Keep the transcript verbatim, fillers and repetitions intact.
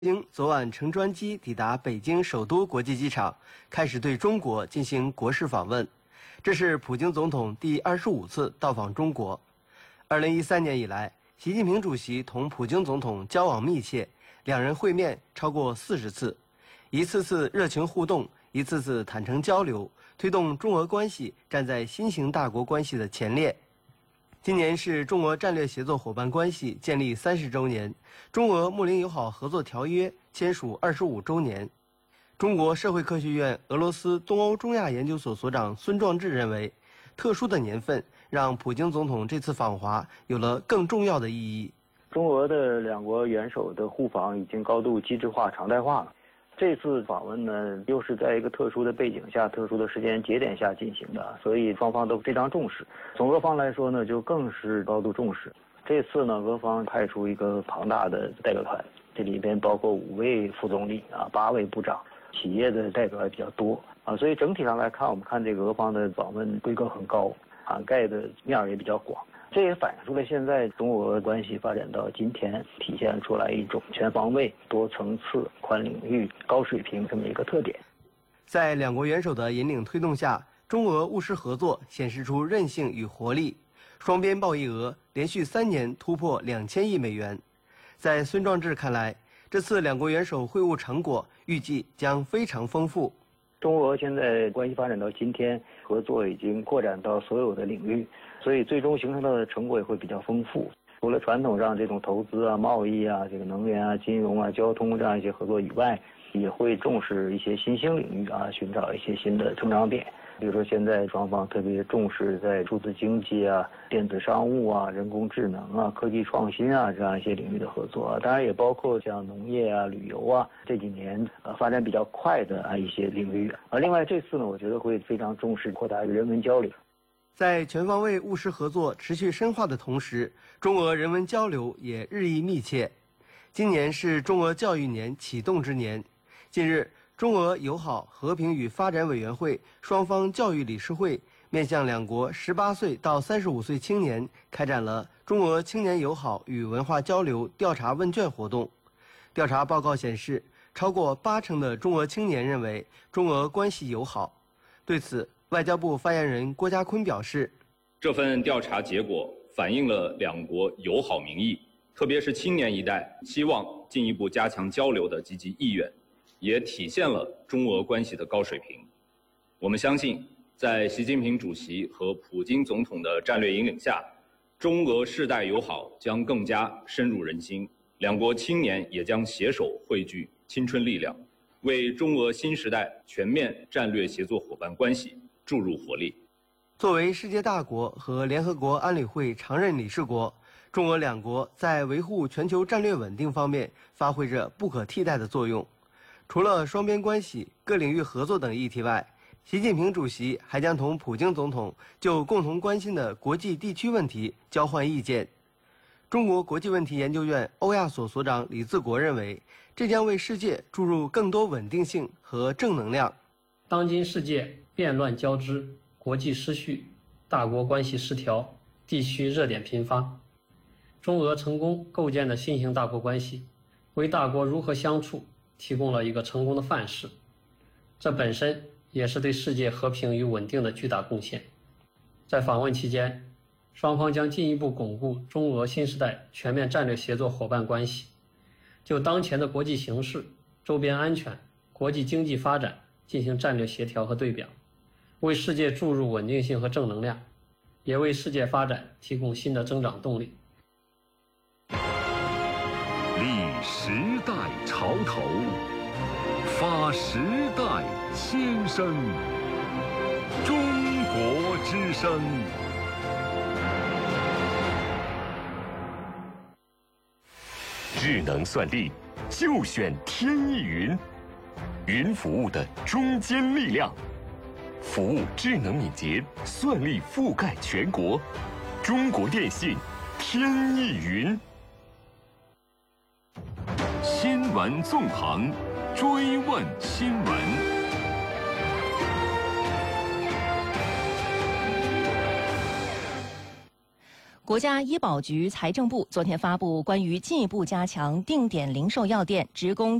京昨晚乘专机抵达北京首都国际机场，开始对中国进行国事访问。这是普京总统第二十五次到访中国。二零一三年以来，习近平主席同普京总统交往密切，两人会面超过四十次，一次次热情互动，一次次坦诚交流，推动中俄关系站在新型大国关系的前列。今年是中俄战略协作伙伴关系建立三十周年，中俄睦邻友好合作条约签署二十五周年。中国社会科学院俄罗斯东欧中亚研究所所长孙壮志认为，特殊的年份让普京总统这次访华有了更重要的意义。 中俄的两国元首的互访已经高度机制化、常态化了。这次访问呢，又是在一个特殊的背景下、特殊的时间节点下进行的，所以双方都非常重视。从俄方来说呢，就更是高度重视。这次呢，俄方派出一个庞大的代表团，这里边包括五位副总理啊、八位部长，企业的代表也比较多啊，所以整体上来看，我们看这个俄方的访问规格很高，涵盖的面儿也比较广。这也反映出了现在中俄关系发展到今天，体现出来一种全方位、多层次、宽领域、高水平这么一个特点。 在两国元首的引领推动下，中俄务实合作显示出韧性与活力，双边贸易额连续三年突破两千亿美元。在孙壮志看来，这次两国元首会晤成果预计将非常丰富。 中俄现在关系发展到今天，合作已经扩展到所有的领域，所以最终形成的成果也会比较丰富。除了传统上这种投资啊、贸易啊、这个能源啊、金融啊、交通这样一些合作以外，也会重视一些新兴领域啊，寻找一些新的成长点。比如说现在双方特别重视在数字经济啊、电子商务啊、人工智能啊、科技创新啊这样一些领域的合作啊，当然也包括像农业啊、旅游啊这几年呃发展比较快的啊一些领域啊。另外这次呢，我觉得会非常重视扩大人文交流。 在全方位务实合作持续深化的同时，中俄人文交流也日益密切。今年是中俄教育年启动之年，近日中俄友好和平与发展委员会双方教育理事会面向两国十八岁到三十五岁青年开展了中俄青年友好与文化交流调查问卷活动。调查报告显示，超过八成的中俄青年认为中俄关系友好。对此，外交部发言人郭家坤表示， 这份调查结果反映了两国友好民意，特别是青年一代希望进一步加强交流的积极意愿，也体现了中俄关系的高水平。我们相信，在习近平主席和普京总统的战略引领下，中俄世代友好将更加深入人心，两国青年也将携手汇聚青春力量，为中俄新时代全面战略协作伙伴关系注入活力。 作为世界大国和联合国安理会常任理事国，中俄两国在维护全球战略稳定方面发挥着不可替代的作用。除了双边关系、各领域合作等议题外，习近平主席还将同普京总统就共同关心的国际地区问题交换意见。中国国际问题研究院欧亚所所长李自国认为，这将为世界注入更多稳定性和正能量。 当今世界变乱交织，国际失序，大国关系失调，地区热点频发。中俄成功构建的新型大国关系，为大国如何相处提供了一个成功的范式，这本身也是对世界和平与稳定的巨大贡献。在访问期间，双方将进一步巩固中俄新时代全面战略协作伙伴关系，就当前的国际形势、周边安全、国际经济发展进行战略协调和对表，为世界注入稳定性和正能量，也为世界发展提供新的增长动力。 立时代潮头，发时代先声，中国之声。智能算力就选天翼云，云服务的中坚力量，服务智能敏捷，算力覆盖全国。中国电信天翼云。新闻纵横，追问新闻。 国国家医保局、财政部昨天发布关于进一步加强定点零售药店职工